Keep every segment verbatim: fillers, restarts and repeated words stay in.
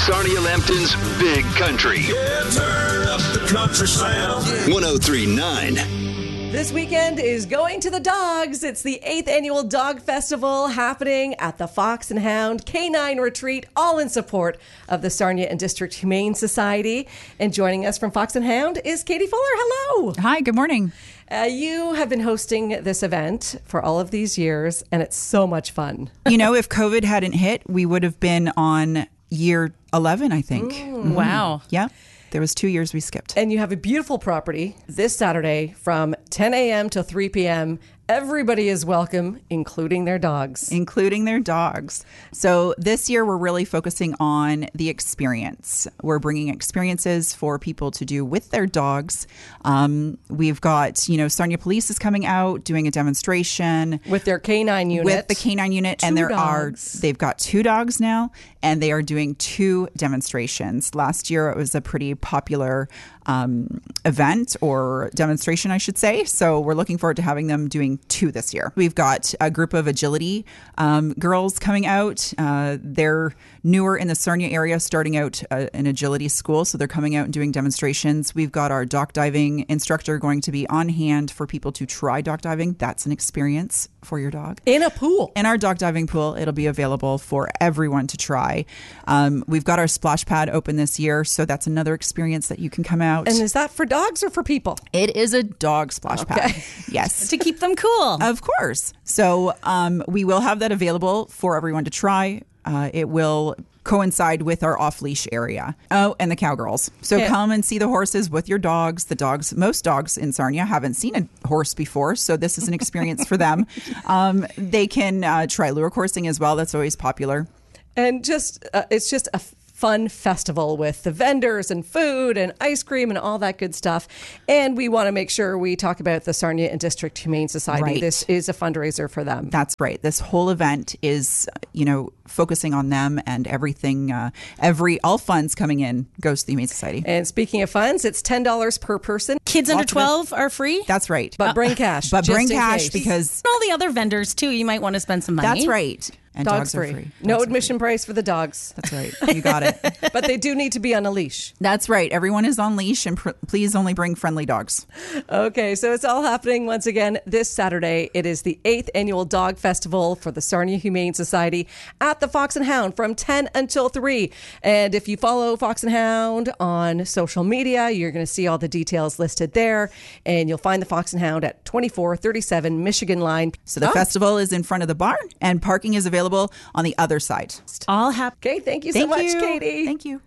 Sarnia Lambton's Big Country. Yeah, turn up the country sound. one oh three point nine. This weekend is Going to the Dogs. It's the eighth annual Dog Festival happening at the Fox and Hound Canine Retreat, all in support of the Sarnia and District Humane Society. And joining us from Fox and Hound is Katie Fuller. Hello. Hi, good morning. Uh, you have been hosting this event for all of these years, and it's so much fun. You know, if COVID hadn't hit, we would have been on year eleven, I think. Mm. Wow. Yeah. There was two years we skipped. And you have a beautiful property this Saturday from ten a.m. till three p.m. Everybody is welcome, including their dogs. Including their dogs. So this year we're really focusing on the experience. We're bringing experiences for people to do with their dogs. Um, we've got, you know, Sarnia Police is coming out doing a demonstration. With their canine unit. With the canine unit. Two and there dogs. are, they've got two dogs now, and they are doing two demonstrations. Last year it was a pretty popular um, event or demonstration, I should say. So we're looking forward to having them doing two this year. We've got a group of agility um, girls coming out. Uh, they're newer in the Sarnia area, starting out uh, an agility school. So they're coming out and doing demonstrations. We've got our dock diving instructor going to be on hand for people to try dock diving. That's an experience for your dog. In a pool. In our dock diving pool, it'll be available for everyone to try. Um, we've got our splash pad open this year, so that's another experience that you can come out. And is that for dogs or for people? It is a dog splash Okay. pad. Yes. To keep them cool. Of course. So um, we will have that available for everyone to try. Uh, it will coincide with our off-leash area. Oh, and the cowgirls. So Yeah. come and see the horses with your dogs. The dogs, most dogs in Sarnia haven't seen a horse before, so this is an experience for them. Um, they can uh, try lure coursing as well. That's always popular. And just, uh, it's just a fun festival with the vendors and food and ice cream and all that good stuff. And we want to make sure we talk about the Sarnia and District Humane Society. Right. This is a fundraiser for them. That's right. This whole event is, you know, focusing on them, and everything, uh, every, all funds coming in goes to the Humane Society. And speaking of funds, it's ten dollars per person. Kids under Lots of twelve are free. That's right. But bring cash. But just bring in cash case. because And all the other vendors, too. You might want to spend some money. that's right. And Dogs, dogs, are free. free. No Dogs are admission free. price for the dogs. That's right. You got it. But they do need to be on a leash. That's right. Everyone is on leash, and pr- please only bring friendly dogs. Okay, so it's all happening once again this Saturday. It is the eighth annual Dog Festival for the Sarnia Humane Society at the Fox and Hound from ten until three. And if you follow Fox and Hound on social media, you're going to see all the details listed there. And you'll find the Fox and Hound at twenty-four thirty-seven Michigan Line. So the Oh, festival is in front of the barn, and parking is available on the other side. All happy. Okay, thank you so Thank much, you. Katie. Thank you.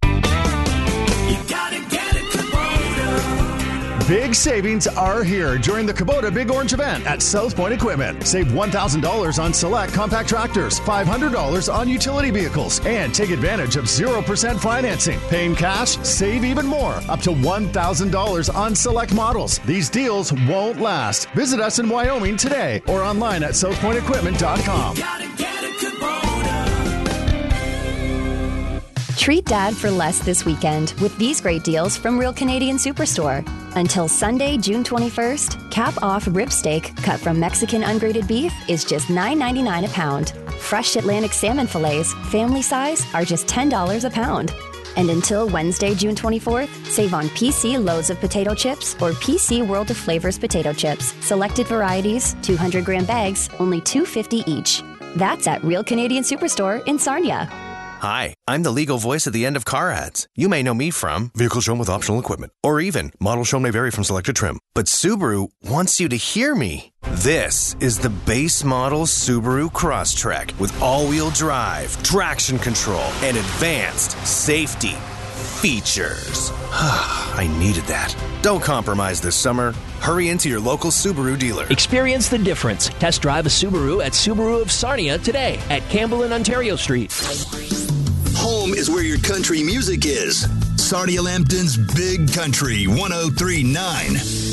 You gotta get it, Kubota. Big savings are here during the Kubota Big Orange event at South Point Equipment. Save one thousand dollars on select compact tractors, five hundred dollars on utility vehicles, and take advantage of zero percent financing. Paying cash, save even more, up to one thousand dollars on select models. These deals won't last. Visit us in Wyoming today or online at south point equipment dot com. Gotta get it, Kubota. Treat Dad for less this weekend with these great deals from Real Canadian Superstore. Until Sunday, June twenty-first, cap off rib steak cut from Mexican ungraded beef is just nine ninety-nine a pound. Fresh Atlantic salmon fillets, family size, are just ten dollars a pound. And until Wednesday, June twenty-fourth, save on P C Loads of Potato Chips or P C World of Flavors Potato Chips. Selected varieties, two hundred gram bags, only two fifty each. That's at Real Canadian Superstore in Sarnia. Hi, I'm the legal voice at the end of car ads. You may know me from Vehicle Shown with Optional Equipment, or even Model Shown may vary from selected trim. But Subaru wants you to hear me. This is the base model Subaru Crosstrek with all-wheel drive, traction control, and advanced safety features. I needed that. Don't compromise this summer. Hurry into your local Subaru dealer. Experience the difference. Test drive a Subaru at Subaru of Sarnia today at Campbell and Ontario Street. Home is where your country music is. Sarnia Lambton's Big Country one oh three point nine.